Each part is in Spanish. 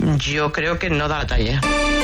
Yo creo que no da la talla.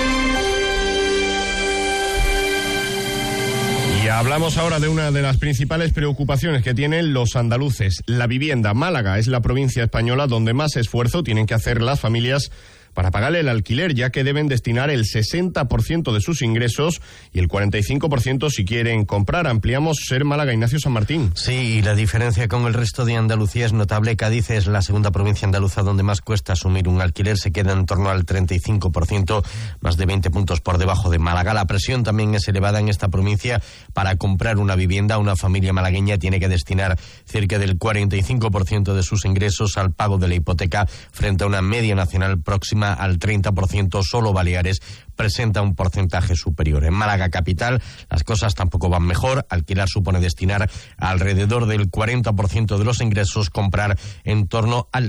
Y hablamos ahora de una de las principales preocupaciones que tienen los andaluces, la vivienda. Málaga es la provincia española donde más esfuerzo tienen que hacer las familias para pagar el alquiler, ya que deben destinar el 60% de sus ingresos y el 45% si quieren comprar. Ampliamos Ser Málaga, Ignacio San Martín. Sí, y la diferencia con el resto de Andalucía es notable. Cádiz es la segunda provincia andaluza donde más cuesta asumir un alquiler, se queda en torno al 35%, más de 20 puntos por debajo de Málaga. La presión también es elevada en esta provincia para comprar una vivienda. Una familia malagueña tiene que destinar cerca del 45% de sus ingresos al pago de la hipoteca, frente a una media nacional próxima al 30%, solo Baleares presenta un porcentaje superior. En Málaga capital las cosas tampoco van mejor. Alquilar supone destinar alrededor del 40% de los ingresos, comprar en torno al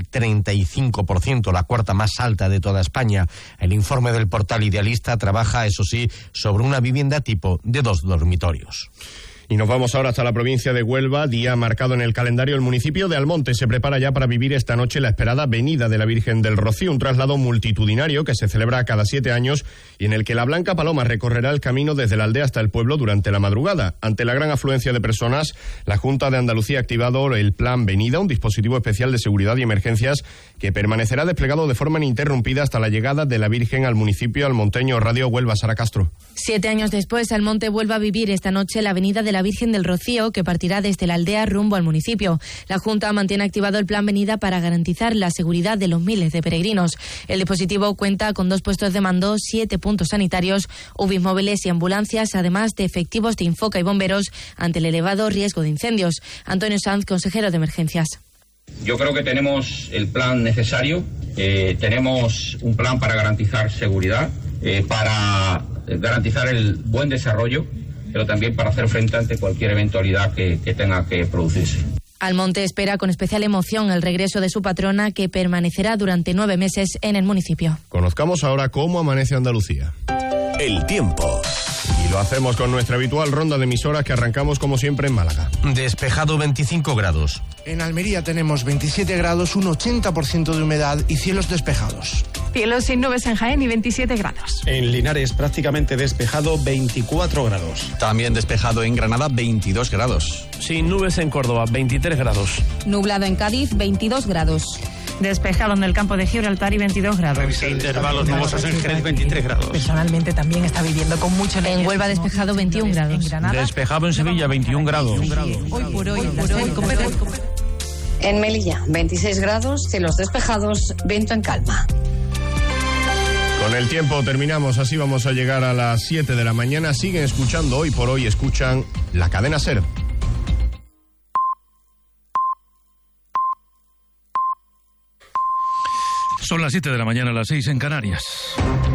35%, la cuarta más alta de toda España. El informe del portal Idealista trabaja, eso sí, sobre una vivienda tipo de 2 dormitorios. Y nos vamos ahora hasta la provincia de Huelva, día marcado en el calendario. El municipio de Almonte se prepara ya para vivir esta noche la esperada venida de la Virgen del Rocío, un traslado multitudinario que se celebra cada 7 años y en el que la Blanca Paloma recorrerá el camino desde la aldea hasta el pueblo durante la madrugada. Ante la gran afluencia de personas, la Junta de Andalucía ha activado el Plan Venida, un dispositivo especial de seguridad y emergencias que permanecerá desplegado de forma ininterrumpida hasta la llegada de la Virgen al municipio almonteño. Radio Huelva, Sara Castro. 7 años después, Almonte vuelve a vivir esta noche la venida de la Virgen del Rocío, que partirá desde la aldea rumbo al municipio. La Junta mantiene activado el Plan Venida para garantizar la seguridad de los miles de peregrinos. El dispositivo cuenta con 2 puestos de mando, 7 puntos sanitarios, UBIs móviles y ambulancias, además de efectivos de Infoca y bomberos ante el elevado riesgo de incendios. Antonio Sanz, consejero de Emergencias. Yo creo que tenemos el plan necesario, tenemos un plan para garantizar seguridad, para garantizar el buen desarrollo, pero también para hacer frente ante cualquier eventualidad que tenga que producirse. Almonte espera con especial emoción el regreso de su patrona, que permanecerá durante 9 meses en el municipio. Conozcamos ahora cómo amanece Andalucía. El tiempo. Y lo hacemos con nuestra habitual ronda de emisoras que arrancamos como siempre en Málaga. Despejado, 25 grados. En Almería tenemos 27 grados, un 80% de humedad y cielos despejados. Cielos sin nubes en Jaén y 27 grados. En Linares prácticamente despejado, 24 grados. También despejado en Granada, 22 grados. Sin nubes en Córdoba, 23 grados. Nublado en Cádiz, 22 grados. Despejado en el campo de Gibraltar y 22 grados. Intervalos nubosos en Jerez, 23 grados. Personalmente también está viviendo con mucho nerviosismo. En Huelva despejado, 21 grados. Despejado en Sevilla, 21 grados. Hoy por hoy. En Melilla, 26 grados, cielos despejados, viento en calma. Con el tiempo terminamos, así vamos a llegar a las 7 de la mañana. Siguen escuchando Hoy por Hoy, escuchan la cadena SER. Son las 7 de la mañana, las 6 en Canarias.